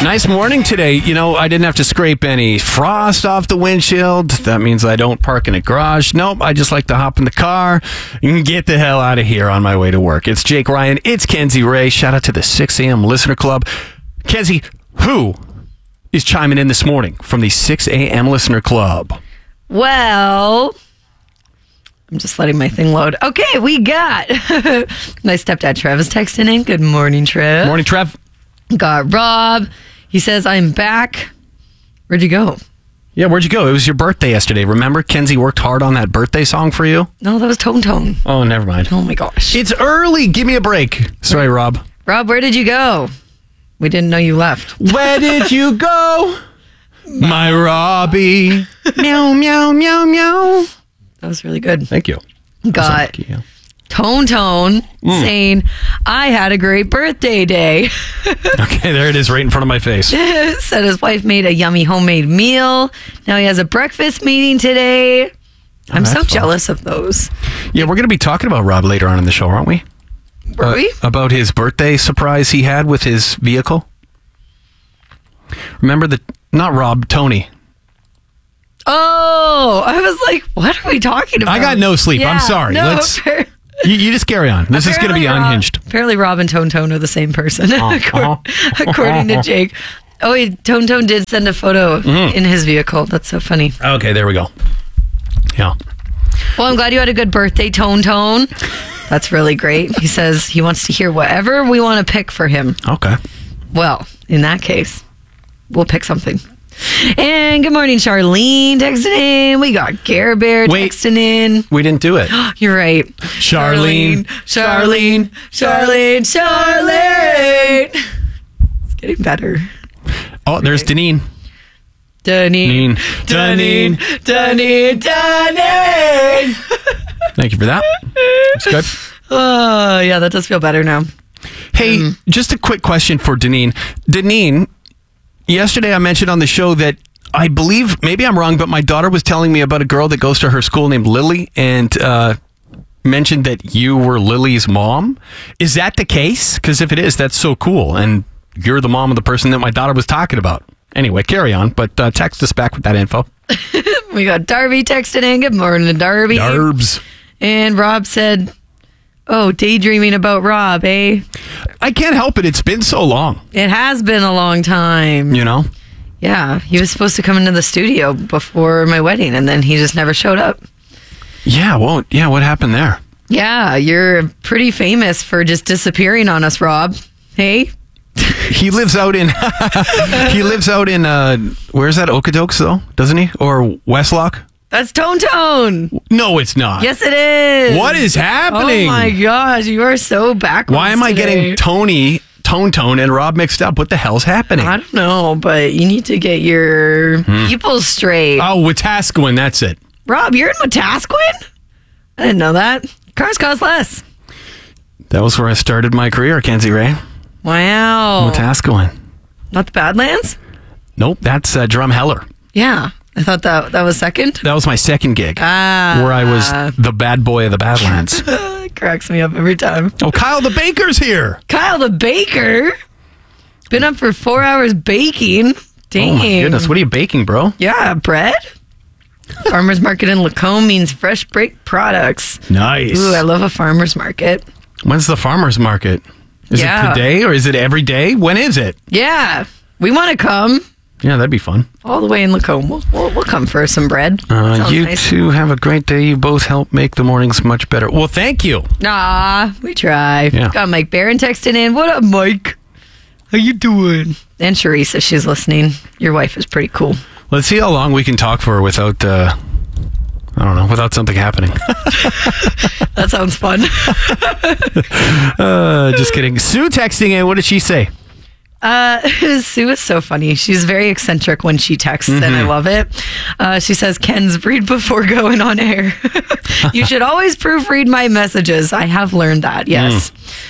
Nice morning today. You know, I didn't have to scrape any frost off the windshield. That means I don't park in a garage. Nope, I just like to hop in the car and get the hell out of here on my way to work. It's Jake Ryan. It's Kenzie Ray. Shout out to the 6 a.m. Listener Club. Kenzie, who is chiming in this morning from the 6 a.m. Listener Club? Well, I'm just letting my thing load. Okay, we got my stepdad Trev is texting in. Good morning, Trev. Morning, Trev. Got Rob. He says, I'm back. Where'd you go? Yeah, where'd you go? It was your birthday yesterday. Remember, Kenzie worked hard on that birthday song for you? No, that was Tone Tone. Oh, never mind. Oh my gosh. It's early. Give me a break. Sorry, Rob. Rob, where did you go? We didn't know you left. Where did you go? My Robbie. Meow, meow, meow, meow. That was really good. Thank you. Got Tone Tone saying, I had a great birthday day. Okay, there it is right in front of my face. Said his wife made a yummy homemade meal. Now he has a breakfast meeting today. I'm so jealous of those. Yeah, we're going to be talking about Rob later on in the show, aren't we? Were we? About his birthday surprise he had with his vehicle. Remember not Rob, Tony. Oh, I was like, what are we talking about? I got no sleep. Yeah, I'm sorry. No, You just carry on. This is going to be unhinged. Apparently Rob and Tone Tone are the same person, according to Jake. Oh, Tone Tone did send a photo in his vehicle. That's so funny. Okay, there we go. Yeah. Well, I'm glad you had a good birthday, Tone Tone. That's really great. He says he wants to hear whatever we want to pick for him. Okay. Well, in that case, we'll pick something. And good morning, Charlene texting in. We got Gare Bear texting in. We didn't do it. You're right. Charlene. It's getting better. Oh, there's Deneen. Deneen. Thank you for that. That's good. Oh, yeah, that does feel better now. Hey, just a quick question for Deneen. Deneen, yesterday I mentioned on the show that I believe, maybe I'm wrong, but my daughter was telling me about a girl that goes to her school named Lily and mentioned that you were Lily's mom. Is that the case? Because if it is, that's so cool. And you're the mom of the person that my daughter was talking about. Anyway, carry on, but text us back with that info. We got Darby texting in. Good morning, Darby. Darbs. And Rob said, oh, daydreaming about Rob, eh? I can't help it. It's been so long. It has been a long time. You know? Yeah, he was supposed to come into the studio before my wedding, and then he just never showed up. Yeah, well, what happened there? Yeah, you're pretty famous for just disappearing on us, Rob. Hey? He lives out in, where's that, Okotoks, though? Doesn't he? Or Westlock? That's Tone Tone. No, it's not. Yes, it is. What is happening? Oh, my gosh. You are so backwards Why am I getting Tone Tone, and Rob mixed up? What the hell's happening? I don't know, but you need to get your people straight. Oh, Wetaskiwin, that's it. Rob, you're in Wetaskiwin? I didn't know that. Cars cost less. That was where I started my career, Kenzie Ray. Wow. Wetaskiwin. Not the Badlands? Nope, that's Drumheller. Yeah. I thought that was second. That was my second gig, where I was the bad boy of the Badlands. It cracks me up every time. Oh, Kyle the Baker's here. Kyle the Baker? Been up for 4 hours baking. Dang. Oh, my goodness. What are you baking, bro? Yeah, bread. Farmer's Market in Lacombe means fresh baked products. Nice. Ooh, I love a farmer's market. When's the farmer's market? Is it today or is it every day? When is it? Yeah. We want to come. Yeah, that'd be fun. All the way in Lacombe. We'll come for some bread. You nice. two have a great day. You both help make the mornings much better. Well, thank you. Nah, we try. Yeah. Got Mike Barron texting in. What up, Mike? How you doing? And Cherise says she's listening. Your wife is pretty cool. Let's see how long we can talk for without, without something happening. That sounds fun. Just kidding. Sue texting in. What did she say? Sue is so funny. She's very eccentric when she texts, and I love it. She says, Ken's, read before going on air. You should always proofread my messages. I have learned that, yes.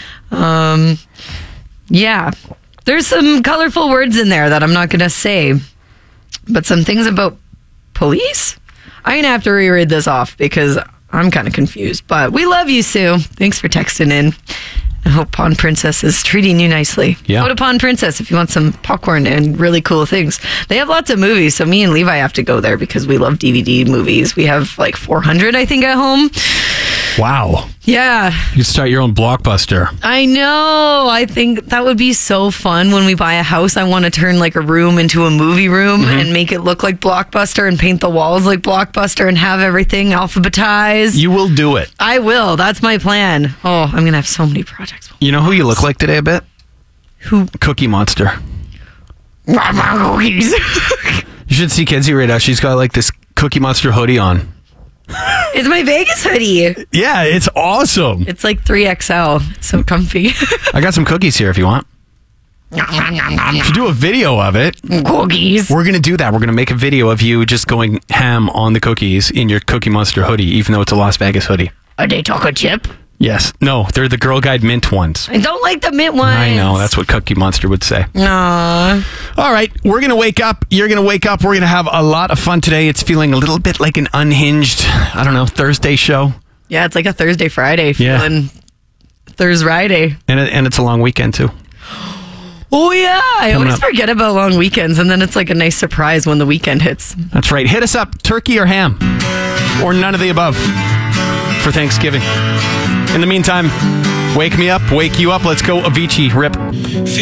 Yeah. There's some colorful words in there that I'm not going to say, but some things about police? I'm going to have to reread this off because I'm kind of confused, but we love you, Sue. Thanks for texting in. I hope Pawn Princess is treating you nicely. Yeah. Go to Pawn Princess if you want some popcorn and really cool things. They have lots of movies, so me and Levi have to go there because we love DVD movies. We have like 400, I think, at home. Wow. Yeah. You could start your own Blockbuster. I know. I think that would be so fun when we buy a house. I want to turn like a room into a movie room and make it look like Blockbuster and paint the walls like Blockbuster and have everything alphabetized. You will do it. I will. That's my plan. Oh, I'm going to have so many projects. You know who you look like today a bit? Who? Cookie Monster. Cookies. You should see Kenzie right now. She's got like this Cookie Monster hoodie on. It's my Vegas hoodie. Yeah, it's awesome. It's like 3XL. It's so comfy. I got some cookies here if you want. Should do a video of it. Cookies. We're going to do that. We're going to make a video of you just going ham on the cookies in your Cookie Monster hoodie, even though it's a Las Vegas hoodie. Are they chocolate chip? Yes. No, they're the Girl Guide mint ones. I don't like the mint ones. I know. That's what Cookie Monster would say. Aww. All right. We're going to wake up. You're going to wake up. We're going to have a lot of fun today. It's feeling a little bit like an unhinged, I don't know, Thursday show. Yeah, it's like a Thursday, Friday feeling. Thursday. And it's a long weekend, too. Oh, yeah. I Coming always up. forget about long weekends, and then it's like a nice surprise when the weekend hits. That's right. Hit us up. Turkey or ham? Or none of the above for Thanksgiving. In the meantime, wake me up, wake you up. Let's go Avicii. Rip.